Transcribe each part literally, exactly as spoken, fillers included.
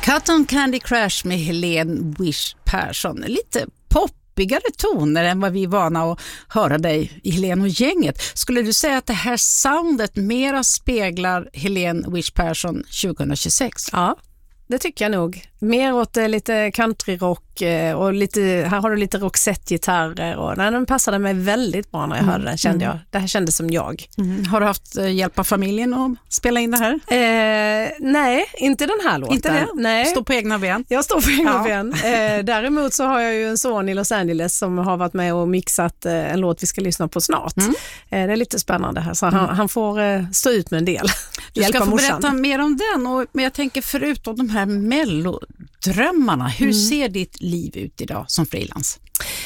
Cotton Candy Crash med Helene Wish Persson. Lite poppigare toner än vad vi är vana att höra dig i Helene och gänget. Skulle du säga att det här soundet mera speglar Helene Wish Persson tjugohundratjugosex? Ja, det tycker jag nog. Mer åt eh, lite countryrock och lite, här har du lite Roxette-gitarrer och nej, den passade mig väldigt bra när jag mm. hörde den, kände jag. Det här kändes som jag. Mm. Har du haft eh, hjälp av familjen att spela in det här? Eh, nej, inte den här låten. Inte det? Nej. Stå på egna ben? Jag står på egna ja. ben. Eh, däremot så har jag ju en son i Los Angeles som har varit med och mixat eh, en låt vi ska lyssna på snart. Mm. Eh, det är lite spännande här, så mm. han, han får eh, stå ut med en del. Du ska få morsan. Berätta mer om den, och, men jag tänker förutom de här mellodrömmarna, hur mm. ser ditt liv ut idag som frilans?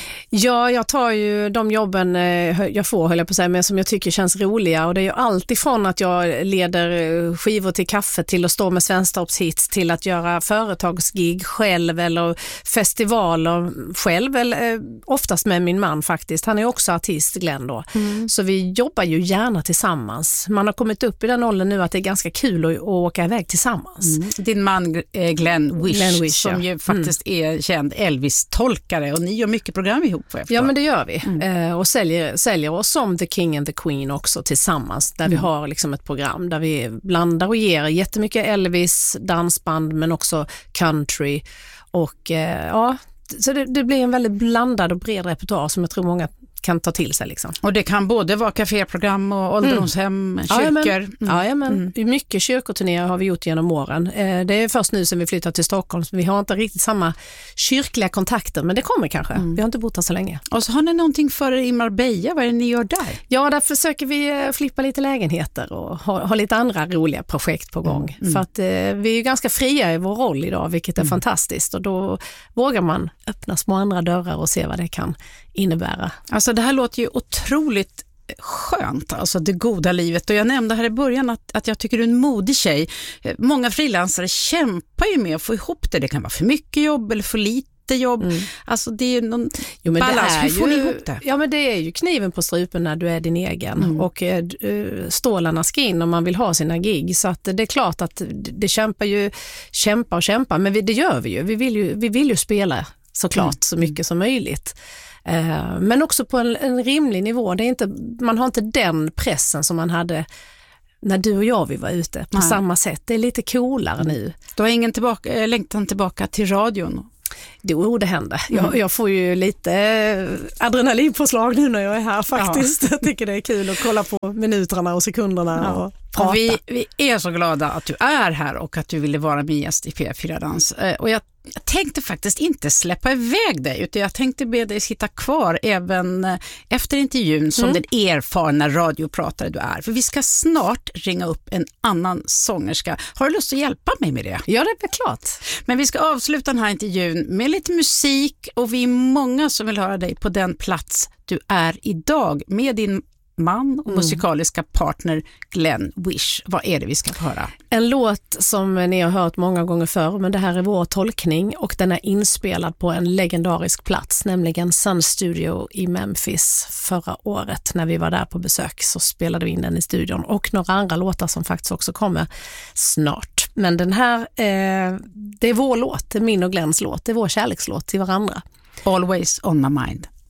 Ja, jag tar ju de jobben jag får, höll jag på att säga, men som jag tycker känns roliga, och det är ju allt ifrån att jag leder skivor till kaffe till att stå med Svensktoppshits till att göra företagsgig själv eller festivaler själv, eller oftast med min man faktiskt. Han är också artist, Glenn då. Mm. Så vi jobbar ju gärna tillsammans. Man har kommit upp i den åldern nu att det är ganska kul att, att åka iväg tillsammans. Mm. Din man Glenn Wish, Glenn Wish som ja. ju faktiskt mm. är känd Elvis-tolkare, och ni gör mycket program ihop. Ja, men det gör vi. Mm. Eh, och säljer, säljer oss som The King and the Queen också tillsammans, där mm. vi har liksom ett program där vi blandar och ger jättemycket Elvis, dansband, men också country. Och eh, ja, så det, det blir en väldigt blandad och bred repertoar som jag tror många kan ta till sig liksom. Och det kan både vara kaféprogram och ålderdomshem, mm. kyrkor. Mm. Ja, ja, men mm. mycket kyrkoturnéer har vi gjort genom åren. Eh, det är först nu som vi flyttar till Stockholm, så vi har inte riktigt samma kyrkliga kontakter, men det kommer kanske. Mm. Vi har inte bott här så länge. Och så har ni någonting för er i Marbella, vad är det ni gör där? Ja, där försöker vi flippa lite lägenheter och ha, ha lite andra roliga projekt på gång. Mm. För att eh, vi är ju ganska fria i vår roll idag, vilket är mm. fantastiskt, och då vågar man öppna små andra dörrar och se vad det kan innebära. Alltså det här låter ju otroligt skönt, alltså det goda livet, och jag nämnde här i början att, att jag tycker du är en modig tjej. Många frilansare kämpar ju med att få ihop det, det kan vara för mycket jobb eller för lite jobb, mm. alltså det är ju någon jo, men balans, hur får ju, ni ihop det? Ja, men det är ju kniven på strupen när du är din egen mm. och uh, stålarna ska in om man vill ha sina gig, så att det är klart att det kämpar ju kämpa och kämpa, men vi, det gör vi ju, vi vill ju, vi vill ju spela såklart mm. så mycket som möjligt. Uh, men också på en, en rimlig nivå. Det är inte, man har inte den pressen som man hade när du och jag vi var ute på Nej. samma sätt. Det är lite coolare nu. Du har ingen tillbaka, längtan tillbaka till radion? Jo, det händer. Mm. Jag, jag får ju lite adrenalinpåslag nu när jag är här faktiskt. Ja. Jag tycker det är kul att kolla på minuterna och sekunderna ja. och prata. Och vi, vi är så glada att du är här och att du ville vara med gäst i P fyra Dans. Och jag Jag tänkte faktiskt inte släppa iväg dig, utan jag tänkte be dig sitta kvar även efter intervjun som mm. den erfarna radiopratare du är. För vi ska snart ringa upp en annan sångerska. Har du lust att hjälpa mig med det? Ja, det är klart. Men vi ska avsluta den här intervjun med lite musik, och vi är många som vill höra dig på den plats du är idag med din man och musikaliska partner Glenn Wish. Vad är det vi ska få höra? En låt som ni har hört många gånger förr, men det här är vår tolkning, och den är inspelad på en legendarisk plats, nämligen Sun Studio i Memphis förra året. När vi var där på besök så spelade vi in den i studion, och några andra låtar som faktiskt också kommer snart. Men den här, eh, det är vår låt, det är min och Glenns låt, det är vår kärlekslåt till varandra. Always on my mind.